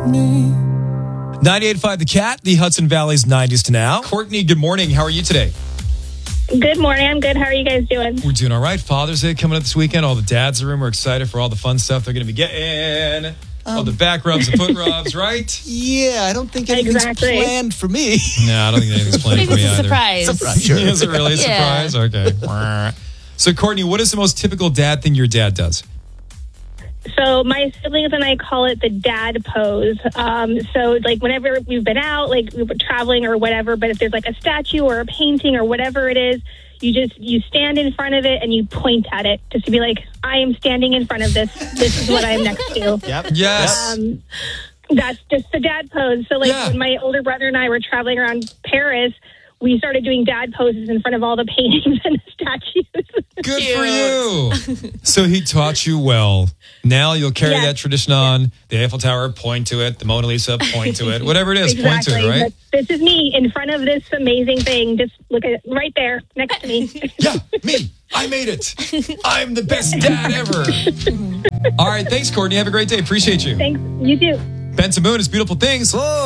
me. 98.5 The Cat, the Hudson Valley's 90s to now. Courtney, good morning. How are you today? Good morning. I'm good. How are you guys doing? We're doing all right. Father's Day coming up this weekend. All the dads in the room are excited for all the fun stuff they're going to be getting. All the back rubs and foot rubs, right? Yeah, I don't think anything's planned for me. No, I don't think anything's planned for me Maybe it's a either. surprise. Sure. Is it really a surprise? Okay. So, Courtney, what is the most typical dad thing your dad does? So my siblings and I call it the dad pose. So like whenever we've been out, like we were traveling or whatever, but if there's like a statue or a painting or whatever it is, you stand in front of it and you point at it just to be like, I am standing in front of this. This is what I'm next to. Yep. Yes. That's just the dad pose. So like when my older brother and I were traveling around Paris, we started doing dad poses in front of all the paintings and the statues. Good for you. So he taught you well. Now you'll carry that tradition on. The Eiffel Tower, point to it. The Mona Lisa, point to it. Whatever it is, point to it, right? But this is me in front of this amazing thing. Just look at it right there next to me. Yeah, me. I made it. I'm the best dad ever. All right, thanks, Courtney. Have a great day. Appreciate you. Thanks. You too. Benson Moon is Beautiful Things. Whoa.